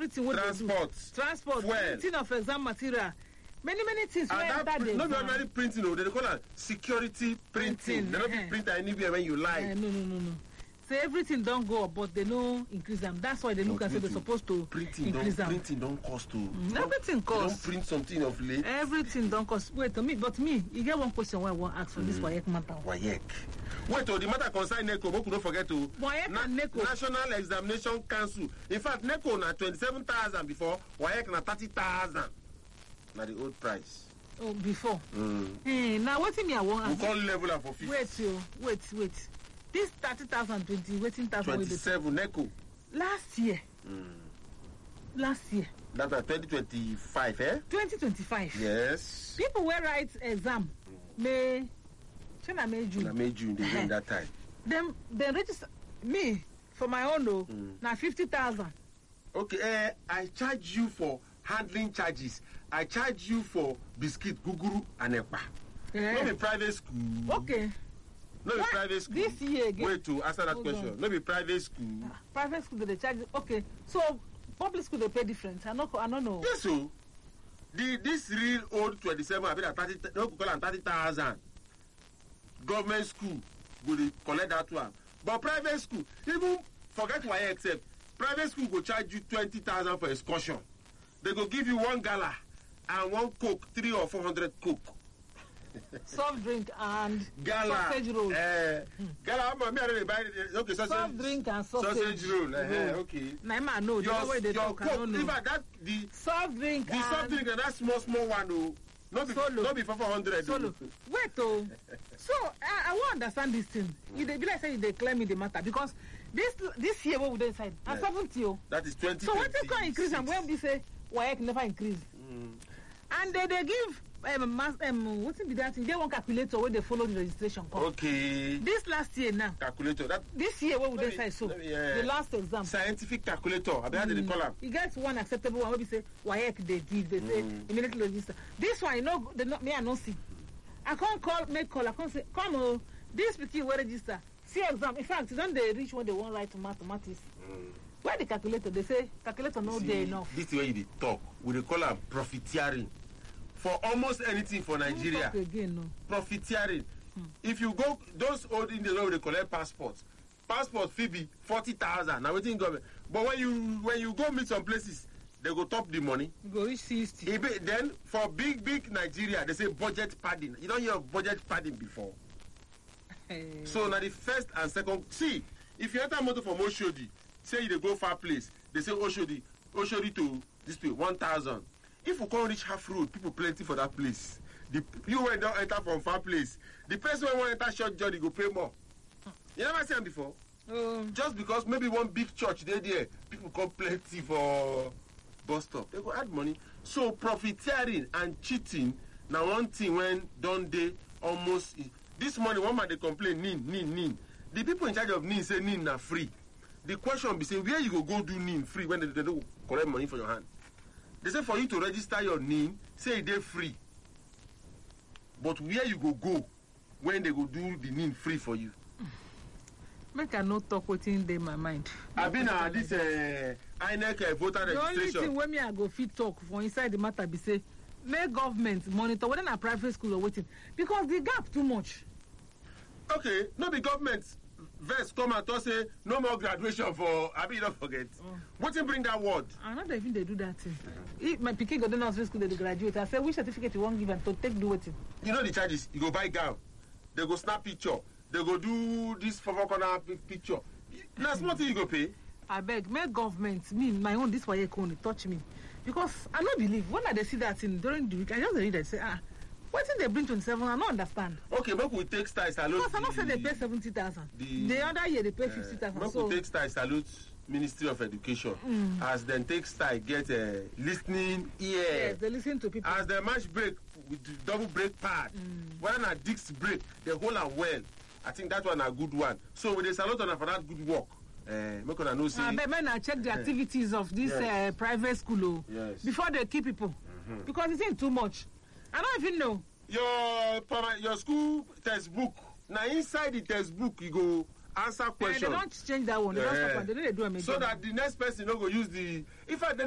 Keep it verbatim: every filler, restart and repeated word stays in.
everything what transport, transport, printing of exam material, many many things. And where that that not only printing, no, they call it security printing. Printing, They don't uh-huh. print anywhere when you like. Uh, no, no, no, no. So everything don't go up, but they no increase them. That's why they look and say they're supposed to printing increase don't, them. Printing don't cost to. Mm, everything costs. Don't print something of late. Everything don't cost. Wait to me, but me, you get one question why I want to ask for mm. this WAEC matter. WAEC. Wait, oh, the matter concern NECO, but don't forget to WAEC Na- and NECO. National Examination Council. In fact, NECO na twenty-seven thousand before, WAEC na thirty thousand. Na the old price. Oh, before. Mm. Hey, now what me I want? We call level up for fifty. Wait, yo, wait, wait. This thirty thousand twenty, waiting thousand. Twenty-seven NECO. Last year. Mm. Last year. That's a twenty twenty-five, eh? Twenty twenty-five. Yes. People will write exam. May. China May June. May June. They win that time. Then, then register me for my own. No, mm. now fifty thousand. Okay. Eh, I charge you for handling charges. I charge you for biscuit, guguru, and ekpa. Yeah. Not be private school. Okay. No be private school. This year again. Wait to answer that Hold question. On. No be private school. Uh, private school they charge. Okay. So public school they pay different. I know. I don't know. Yes, so the this real old twenty-seven. I mean thirty. No, call them thirty thousand. Government school will collect that one. But private school, even forget why except private school will charge you twenty thousand for excursion. They go give you one gala and one coke, three or four hundred coke. Soft drink and gala, sausage roll. Uh, hmm. Gala, I'm going to buy it. Okay, sausage, soft drink and sausage, sausage roll. Uh, roll. Okay. Nah, man, no. Your, the way they your talk, coke, I don't know. In fact, that the soft drink the and soft drink and that small small one, no, not before, not before four hundred. Solo. Wait, oh. So I, I won't understand this thing. Mm. They be like say they claim me the matter because this this year what would they decide? At seventy, oh. That is twenty. So what you can increase and when we say WAEC never increase, mm. and they they give. Um, mass, um, what's it be that? They want calculator where they follow the registration code. Okay. This last year now. Calculator. That this year what would they say so? Me, uh, the last exam. Scientific calculator. I mm. they call them. You get one acceptable one. Where we say WAEC they give. They mm. say immediately register. This one, you know, they not me. I don't see. I can't call, make call. I can't say, come on. This people will register. See exam. In fact, don't they reach when they want write to mathematics? Mm. Where the calculator? They say calculator no day enough. This is where you talk. We they call them profiteering. For almost anything for Nigeria, again, no. profiteering. Hmm. If you go, those old Indians know they collect passports. Passport fee be forty thousand. Now waiting government. But when you when you go meet some places, they go top the money. You go reach sixty. Be, then for big big Nigeria, they say budget padding. You don't hear of budget padding before. Hey. So now the first and second. See, if you enter motor from Oshodi, say you they go far place, they say Oshodi, Oshodi to this place one thousand. If we can't reach half road, people plenty for that place. The you when don't enter from far place, the person when want enter short journey go pay more. You never seen them before. Um, Just because maybe one big church they there, people come plenty for bus stop. They go add money. So profiteering and cheating now one thing when don't they almost this morning one man they complain nin nin nin. The people in charge of nin say nin na free. The question be say where you go go do nin free when they, they don't collect money from your hand. They say for you to register your name, say they're free. But where you go go when they go do the name free for you? Make I not talk what's in my mind. I've been at this uh, I N E C uh, voter the registration. The only thing when me I go fit talk for inside the matter be say, make government monitor whether a private school or waiting. Because the gap too much. Okay, no be government. Verse come and talk say no more graduation for I mean don't forget. Oh. What you bring that word? I not even they do that thing. If my pikin go to nursery school they graduate, I say which certificate you want give and to take do it. You know the charges. You go buy gown, they go snap picture, they go do this for corner picture. Now small thing you go pay. I beg, make government me my own this way can touch me because I don't believe when I they see that thing during the week I just read it say ah. What did they bring twenty-seven? I don't understand. Okay, but we take style salute. Because I don't say they pay seventy thousand. The, the other year they pay uh, fifty thousand. But so we take style salute Ministry of Education. Mm. As then take style get a uh, listening ear. Yes, they listen to people. As the match break with the double brake pad. Mm. When a disc break, they hold am well. I think that one a good one. So with the salute on for that good work. Uh, make on know say. Uh, but when I check the activities of this yes. uh, private school oh, yes. before they keep people. Mm-hmm. Because it's in too much. I don't even know. Your your school textbook. Now inside the textbook you go answer questions. Yeah, they don't change that one. They yeah. don't stop and they don't do a so that the next person don't go use the. In fact,